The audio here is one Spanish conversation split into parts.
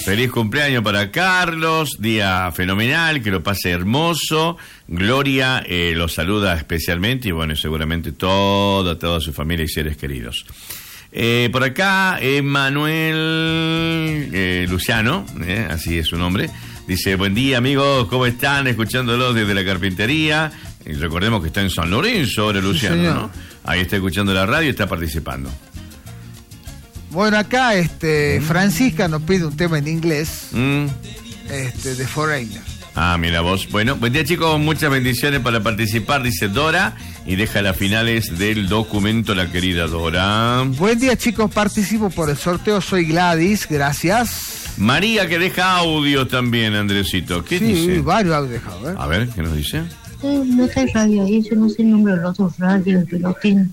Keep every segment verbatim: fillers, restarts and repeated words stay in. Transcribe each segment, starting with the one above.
Feliz cumpleaños para Carlos, día fenomenal, que lo pase hermoso. Gloria eh, lo saluda especialmente y bueno, seguramente toda, toda su familia y seres queridos. Eh, por acá, Emanuel eh, Luciano, eh, así es su nombre, dice, buen día amigos, ¿cómo están? Escuchándolos desde la carpintería. Y recordemos que está en San Lorenzo ahora Luciano, sí, ¿no? Ahí está escuchando la radio y está participando. Bueno, acá este, Francisca nos pide un tema en inglés, mm. este, de Foreigner. Ah, mira vos. Bueno, buen día chicos, muchas bendiciones para participar, dice Dora, y deja las finales del documento la querida Dora. Buen día chicos, participo por el sorteo, soy Gladys, gracias. María que deja audio también, Andresito. ¿Qué sí, dice? Sí, varios audios dejado, ¿eh? A ver, ¿qué nos dice? Eh, no hay radio ahí, yo no sé el nombre de los otros radios del pelotín.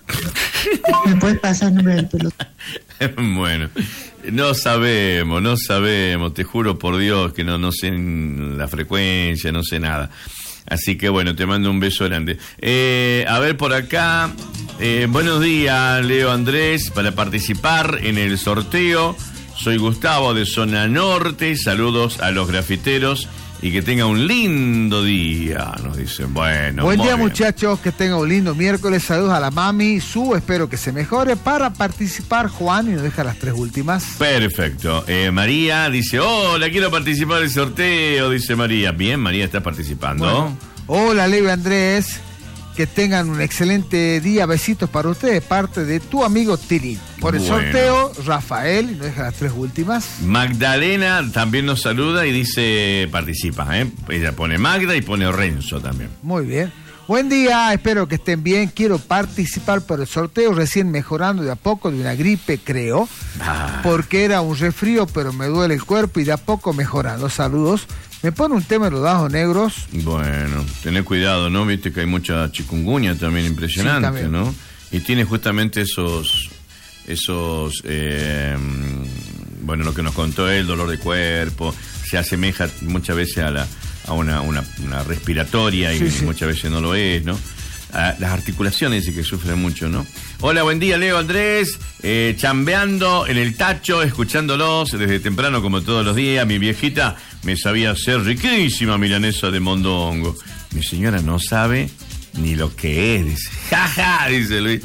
¿Me puedes pasar el nombre del pelotín? Bueno, no sabemos, no sabemos, te juro por Dios que no, no sé la frecuencia, no sé nada. Así que bueno, te mando un beso grande. Eh, a ver por acá, eh, buenos días Leo Andrés, para participar en el sorteo. Soy Gustavo de Zona Norte, saludos a los grafiteros. Y que tenga un lindo día, nos dicen. Bueno, buen día, bien. muchachos, que tenga un lindo miércoles. Saludos a la mami, su, espero que se mejore. Para participar, Juan, y nos deja las tres últimas. Perfecto. Eh, María dice, hola, quiero participar del sorteo, dice María. Bien, María está participando. Bueno, hola, Leo Andrés. Que tengan un excelente día. Besitos para ustedes, parte de tu amigo Tilín. Por el bueno. sorteo, Rafael, y nos deja las tres últimas. Magdalena también nos saluda y dice, participa, ¿eh? Ella pone Magda y pone Renzo también. Muy bien. Buen día, espero que estén bien. Quiero participar por el sorteo, recién mejorando de a poco de una gripe, creo. Ah. Porque era un resfrío, pero me duele el cuerpo y de a poco mejorando. Saludos. ¿Me pone un tema de los dajos negros? Bueno, tenés cuidado, ¿no? Viste que hay mucha chikungunya también impresionante, sí, también. ¿No? Y tiene justamente esos, esos, eh, bueno, lo que nos contó él, dolor de cuerpo, se asemeja muchas veces a la a una, una, una respiratoria y sí, sí. muchas veces no lo es, ¿no? A las articulaciones dice que sufren mucho, ¿no? Hola, buen día, Leo Andrés, eh, chambeando en el tacho, escuchándolos desde temprano como todos los días. Mi viejita me sabía hacer riquísima milanesa de mondongo. Mi señora no sabe ni lo que es, dice. Jaja, dice Luis.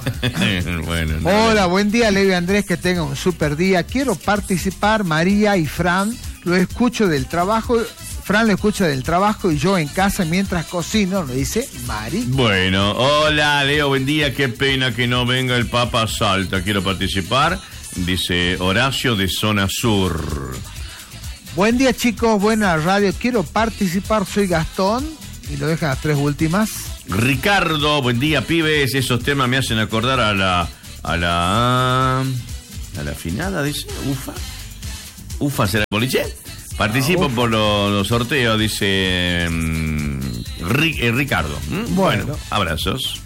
Bueno, no, hola, no. Buen día, Leo Andrés, que tenga un super día. Quiero participar, María y Fran, lo escucho del trabajo. Fran lo escucha del trabajo y yo en casa mientras cocino, lo dice Mari. Bueno, hola Leo, buen día, qué pena que no venga el Papa Salta, quiero participar, dice Horacio de Zona Sur. Buen día chicos, buena radio, quiero participar, soy Gastón, y lo dejan las tres últimas. Ricardo, buen día pibes, esos temas me hacen acordar a la, a la, a la finada, dice, ufa, ufa, ¿será el boliche? Participo ah, por los, los sorteos, dice um, Ric, eh, Ricardo. ¿Mm? Bueno. bueno, abrazos.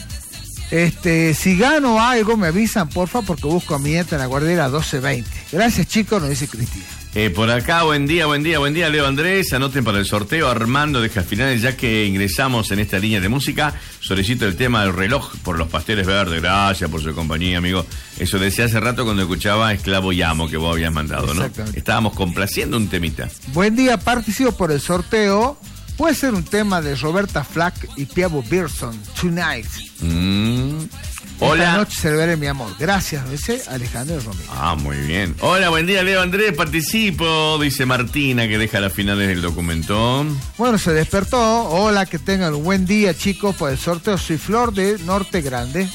Este, si gano algo, me avisan, porfa, porque busco a mi nieta en la guardera doce veinte. Gracias, chicos, nos dice Cristina. Eh, por acá, buen día, buen día, buen día, Leo Andrés. Anoten para el sorteo, Armando deja finales, ya que ingresamos en esta línea de música. Solicito el tema del reloj por los pasteles verdes. Gracias por su compañía, amigo. Eso decía hace rato cuando escuchaba Esclavo y Amo, que vos habías mandado, ¿no? Estábamos complaciendo un temita. Buen día, participo por el sorteo. Puede ser un tema de Roberta Flack y Piavo Birson, Tonight. Mm. Hola. Esta noche celebraré mi amor. Gracias, dice Alejandro Romero. Ah, muy bien. Hola, buen día, Leo Andrés, participo, dice Martina, que deja las finales del documento. Bueno, se despertó. Hola, que tengan un buen día, chicos, por el sorteo. Soy Flor de Norte Grande.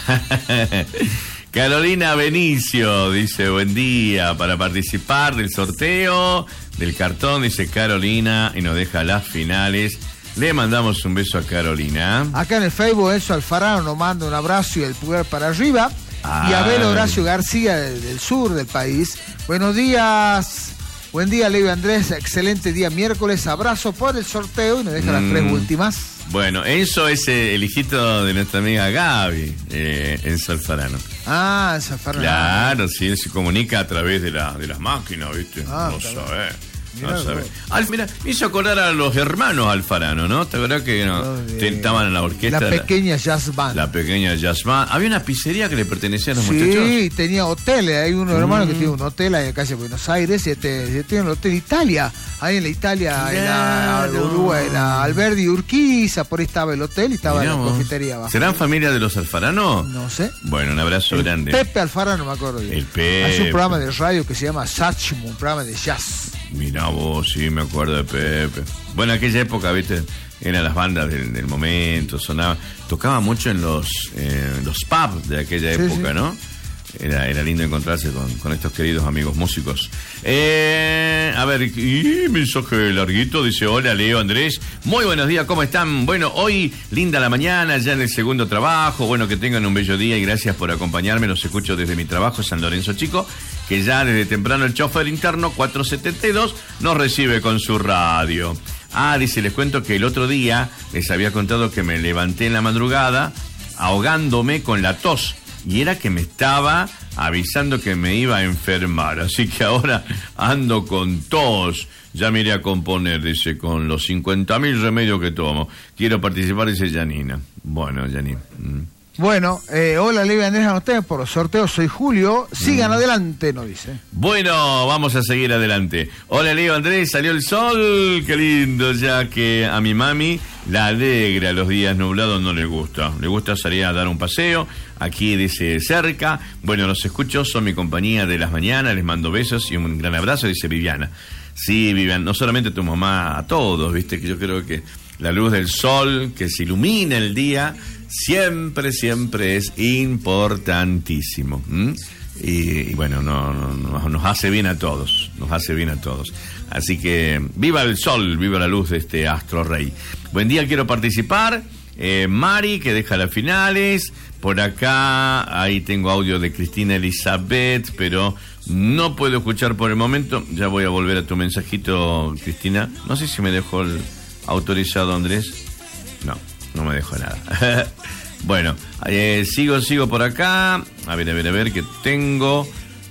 Carolina Benicio dice, buen día, para participar del sorteo del cartón, dice Carolina, y nos deja las finales. Le mandamos un beso a Carolina. Acá en el Facebook, Enzo Alfarano nos manda un abrazo y el pulgar para arriba. Ah. Y Abel Horacio García, del, del sur del país. Buenos días. Buen día, Leo Andrés. Excelente día miércoles. Abrazo por el sorteo y nos deja mm. las tres últimas. Bueno, Enzo es el hijito de nuestra amiga Gaby, eh, Enzo Alfarano. Ah, Enzo Alfarano. Claro, sí, él se comunica a través de, la, de las máquinas, ¿viste? Ah, no sabés. Mirá, no sabe. Al, mira, me hizo acordar a los hermanos Alfarano, ¿no? ¿Te acuerdas que no, no, de, estaban en la orquesta? La pequeña jazz band. La pequeña jazz band. Había una pizzería que le pertenecía a los sí, muchachos. Sí, tenía hoteles. Hay unos mm. hermanos que tienen un hotel ahí en la calle Buenos Aires y este, tienen un hotel Italia. Ahí en la Italia, claro. en la Uruguay, en la Alberdi Urquiza, por ahí estaba el hotel y estaba Miramos. la confitería abajo. ¿Serán familia de los Alfarano? No sé. Bueno, un abrazo el grande. Pepe Alfarano, me acuerdo. El Pepe. Hace un programa de radio que se llama Satchmo, un programa de jazz. Mirá vos, sí, me acuerdo de Pepe. Bueno, aquella época, viste, eran las bandas del, del momento, sonaba, tocaba mucho en los eh, los pubs de aquella sí, época, sí. ¿no? Era, era lindo encontrarse con, con estos queridos amigos músicos. Eh, a ver, y mensaje larguito, dice, hola Leo, Andrés, muy buenos días, ¿cómo están? Bueno, hoy linda la mañana, ya en el segundo trabajo, bueno, que tengan un bello día y gracias por acompañarme, los escucho desde mi trabajo, San Lorenzo Chico, que ya desde temprano el chofer interno cuatrocientos setenta y dos nos recibe con su radio. Ah, dice, les cuento que el otro día les había contado que me levanté en la madrugada ahogándome con la tos. Y era que me estaba avisando que me iba a enfermar. Así que ahora ando con tos. Ya me iré a componer, dice, con los cincuenta mil remedios que tomo. Quiero participar, dice Janina. Bueno, Janina. Mm. Bueno, eh, hola, Leo Andrés, anoté por los sorteos, soy Julio. Sigan mm. adelante, nos dice. Bueno, vamos a seguir adelante. Hola, Leo Andrés, salió el sol. Qué lindo, ya que a mi mami la alegra los días nublados, no le gusta. Le gusta salir a dar un paseo. Aquí dice cerca. Bueno, los escucho, son mi compañía de las mañanas. Les mando besos y un gran abrazo, dice Viviana. Sí, Viviana, no solamente tu mamá, a todos, viste, que yo creo que la luz del sol que se ilumina el día siempre, siempre es importantísimo. ¿Mm? Y, y bueno, no, no, no, nos hace bien a todos, nos hace bien a todos. Así que viva el sol, viva la luz de este astro rey. Buen día, quiero participar. Eh, Mari, que deja las finales. Por acá, ahí tengo audio de Cristina Elizabeth, pero no puedo escuchar por el momento. Ya voy a volver a tu mensajito, Cristina. No sé si me dejó el autorizado, Andrés. No, no me dejó nada. Bueno, eh, sigo, sigo por acá. A ver, a ver, a ver, ¿qué tengo?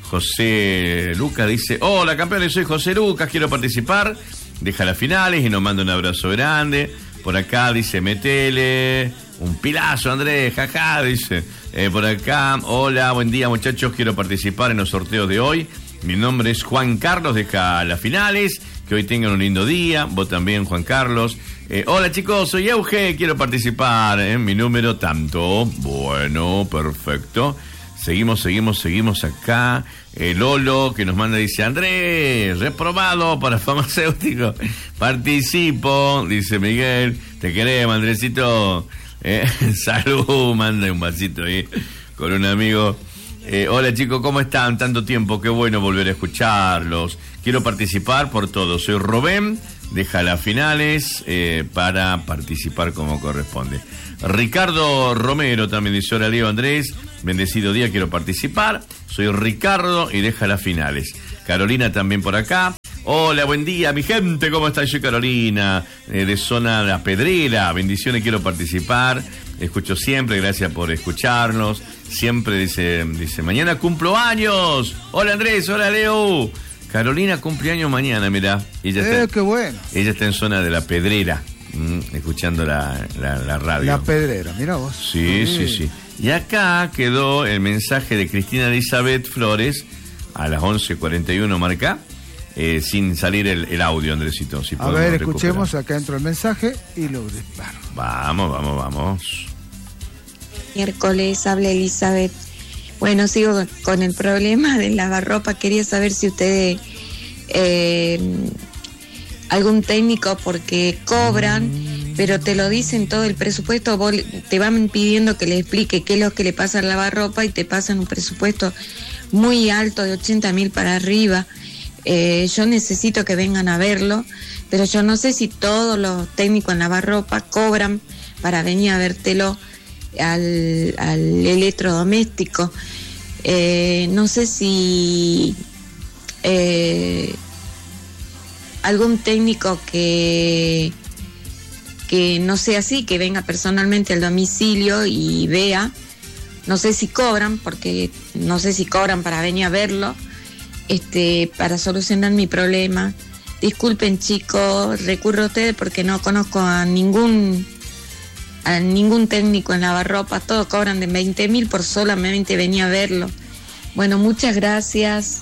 José Lucas dice, hola campeones, soy José Lucas, quiero participar. Deja las finales y nos manda un abrazo grande. Por acá dice, metele un pilazo, Andrés, jaja, dice. Eh, por acá, hola, buen día muchachos, quiero participar en los sorteos de hoy. Mi nombre es Juan Carlos, deja las finales. Que hoy tengan un lindo día. Vos también, Juan Carlos. Eh, hola chicos, soy Euge, quiero participar en mi número tanto. Bueno, perfecto. Seguimos, seguimos, seguimos acá. El eh, Lolo que nos manda, dice, Andrés, reprobado para farmacéutico. Participo, dice Miguel. Te queremos, Andresito. Eh, salud, manda un vasito ahí con un amigo. Eh, hola chicos, ¿cómo están? Tanto tiempo, qué bueno volver a escucharlos. Quiero participar por todo. Soy Rubén, deja las finales eh, para participar como corresponde. Ricardo Romero también dice, hola Leo Andrés, bendecido día, quiero participar. Soy Ricardo y deja las finales. Carolina también por acá. Hola, buen día, mi gente, ¿cómo está? Soy Carolina, eh, de zona La Pedrera. Bendiciones, quiero participar. Escucho siempre, gracias por escucharnos. Siempre dice, dice, mañana cumplo años. Hola Andrés, hola Leo. Carolina cumple años mañana, mirá. Ella eh, está, qué bueno. Ella está en zona de La Pedrera, mmm, escuchando la, la, la radio. La Pedrera, mirá vos. Sí, sí, sí, sí. Y acá quedó el mensaje de Cristina Elizabeth Flores a las once cuarenta y uno, marca. Eh, sin salir el, el audio, Andresito. Si a ver, escuchemos recuperar. Acá dentro el mensaje y lo disparo. Vamos, vamos, vamos. Miércoles, habla Elizabeth. Bueno, sigo con el problema del lavarropa. Quería saber si ustedes, eh, algún técnico, porque cobran, mm. pero te lo dicen todo el presupuesto, vos te van pidiendo que le explique qué es lo que le pasa al lavarropa y te pasan un presupuesto muy alto de ochenta mil para arriba. Eh, yo necesito que vengan a verlo, pero yo no sé si todos los técnicos en lavarropa cobran para venir a vértelo al, al electrodoméstico. Eh, no sé si eh, algún técnico que, que no sea así, que venga personalmente al domicilio y vea. No sé si cobran, porque no sé si cobran para venir a verlo. Este, para solucionar mi problema. Disculpen, chicos, recurro a ustedes porque no conozco a ningún a ningún técnico en lavarropas. Todos cobran de veinte mil por solamente venir a verlo. Bueno, muchas gracias.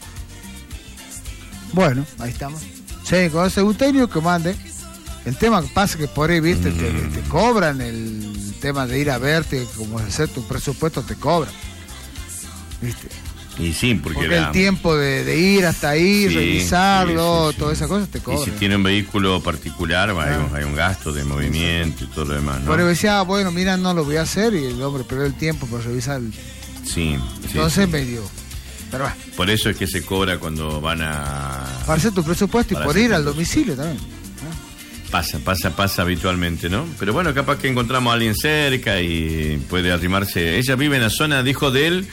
Bueno, ahí estamos. Sí, con ese un técnico que mande. El tema que pasa que por ahí, viste, mm. te, te cobran el tema de ir a verte, como hacer tu presupuesto, te cobran. ¿Viste? Y sí, porque, porque la... el tiempo de, de ir hasta ahí, sí, revisarlo, sí, sí, sí. todas esas cosas te cobran. Y si tiene un vehículo particular, ah. hay, un, hay un gasto de movimiento y todo lo demás, ¿no? Por eso decía, bueno, mira, no lo voy a hacer, y el hombre perdió el tiempo por revisar el... Sí, Entonces sí, me dio. Pero bueno. Por eso es que se cobra cuando van a... Para hacer tu presupuesto y por ir al domicilio también. Pasa, pasa, pasa habitualmente, ¿no? Pero bueno, capaz que encontramos a alguien cerca y puede arrimarse. Ella vive en la zona, dijo de él,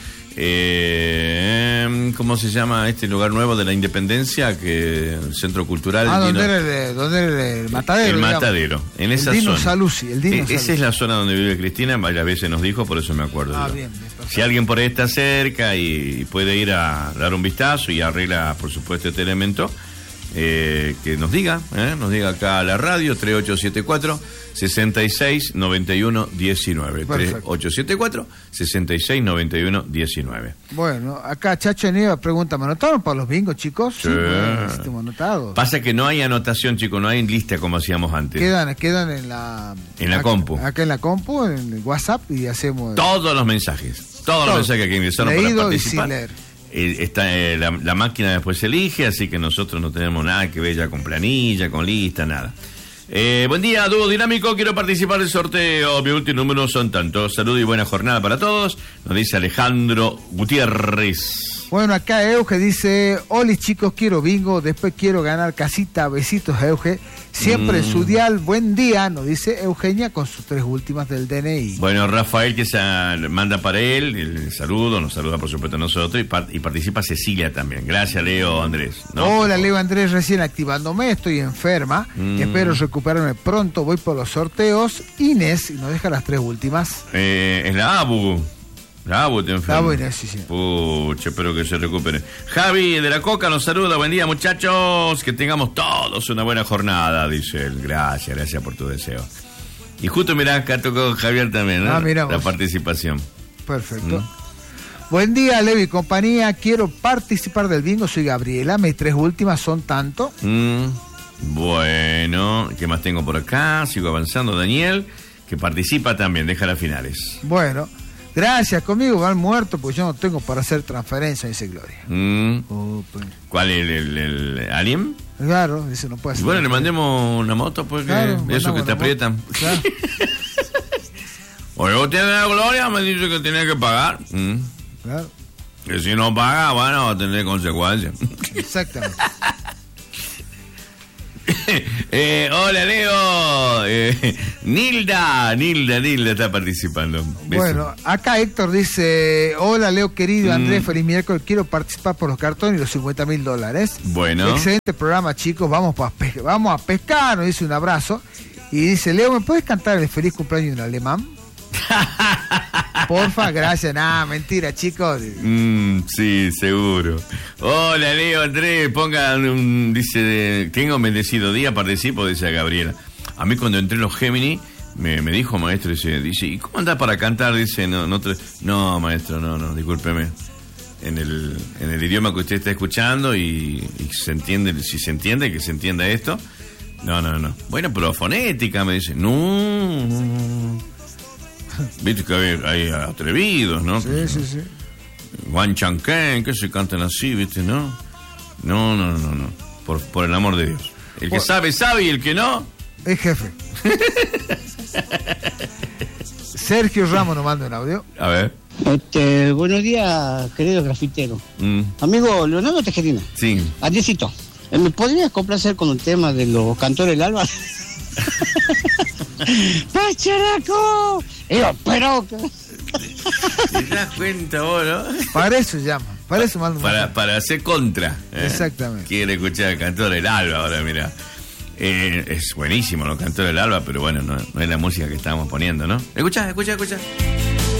eh, ¿cómo se llama este lugar nuevo de la Independencia? Que el Centro Cultural. Ah, ¿dónde era el, dónde era el Matadero? El digamos. Matadero, en esa el Dino zona. Saluzzi, el Dino e- Saluzzi. Esa es la zona donde vive Cristina, varias veces nos dijo, por eso me acuerdo. Ah, yo. bien, bien, si alguien por ahí está cerca y puede ir a dar un vistazo y arregla, por supuesto, este elemento, Eh, que nos diga, eh, nos diga acá a la radio tres ocho siete cuatro, seis seis nueve uno uno nueve tres ocho siete cuatro, seis seis nueve uno uno nueve. Bueno, acá Chacho Nieva pregunta, ¿me anotaron para los bingos, chicos? Sí, sí bueno, anotado. Pasa que no hay anotación, chicos, no hay lista como hacíamos antes. Quedan, quedan en la en la acá, compu. Acá en la compu, en el WhatsApp, y hacemos todos los mensajes, todos Todo. los mensajes que ingresaron para participar. Y sin leer. Eh, está, eh, la, la máquina después se elige, así que nosotros no tenemos nada que ver ya con planilla, con lista, nada. Eh, buen día, dúo dinámico, quiero participar del sorteo, mi último número son tantos. Saludos y buena jornada para todos, nos dice Alejandro Gutiérrez. Bueno, acá Euge dice, hola chicos, quiero bingo, después quiero ganar casita, besitos Euge, siempre en mm. su dial, buen día, nos dice Eugenia con sus tres últimas del D N I. Bueno, Rafael que se manda para él, el saludo, nos saluda por supuesto a nosotros, y, part- y participa Cecilia también. Gracias, Leo Andrés. ¿No? Hola, Leo Andrés, recién activándome, estoy enferma, mm. espero recuperarme pronto, voy por los sorteos. Inés, y nos deja las tres últimas. Eh, es la Abu. La Abu te enferma. Abu Inés, sí, sí. Pucha, espero que se recupere. Javi de la Coca nos saluda, buen día muchachos, que tengamos todos una buena jornada, dice él. Gracias, gracias por tu deseo. Y justo mirá, acá tocó Javier también, ¿no? Ah, miramos. La participación. Perfecto. ¿Mm? Buen día, Levi y compañía, quiero participar del bingo, soy Gabriela, mis tres últimas son tanto. Mm, bueno, ¿qué más tengo por acá? Sigo avanzando, Daniel, que participa también, deja las finales. Bueno. Gracias, conmigo van muerto porque yo no tengo para hacer transferencia, dice Gloria. Mm. Oh, pues. ¿Cuál es el, el, el Alien? Claro, dice no puede ser. Y bueno, le mandemos una moto porque claro, eso que te aprietan. Claro. Oye, usted de la Gloria me dice que tiene que pagar. Mm. Claro. Que si no paga, bueno, va a tener consecuencias. Exactamente. eh, hola Leo, eh, Nilda, Nilda, Nilda está participando. Beso. Bueno, acá Héctor dice, hola Leo querido, Andrés, mm. feliz miércoles, quiero participar por los cartones y los cincuenta mil dólares. Bueno. Excelente programa chicos, vamos, pa pe vamos a pescar, nos dice un abrazo. Y dice, Leo, ¿me puedes cantar el feliz cumpleaños de un alemán? Porfa, gracias. Nada, mentira, chicos. Mm, sí, seguro. Hola, Leo, Andrés, pongan un, dice, de, tengo un bendecido día, participo, dice a Gabriela. A mí cuando entré en los Gemini, me, me dijo maestro, dice, dice, ¿y cómo andás para cantar? Dice, no, no, no maestro, no, no, discúlpeme. En el, en el idioma que usted está escuchando y, y se entiende, si se entiende, que se entienda esto. No, no, no. Bueno, pero fonética, me dice, no, no. Viste que hay, hay atrevidos, ¿no? Sí, sí, sí. Juan Chanquén, que se cantan así, ¿viste? No, no, no, no, no. Por, por el amor de Dios. El que por... sabe, sabe, y el que no... es jefe. Sergio Ramos nos manda un audio. A ver. Este, buenos días, querido grafitero. Mm. Amigo Leonardo Tejerina. Sí. Adiósito. ¿Me podrías complacer con el tema de los cantores del alba? ¡Pacharaco! Digo, pero... ¿Te das cuenta vos, no? Para eso llama, para eso manda para, para hacer contra. ¿eh? Exactamente. Quiere escuchar el cantor del alba ahora, mira. Eh, es buenísimo los cantores del alba, pero bueno, no, no es la música que estábamos poniendo, ¿no? Escuchá, escuchá, escuchá.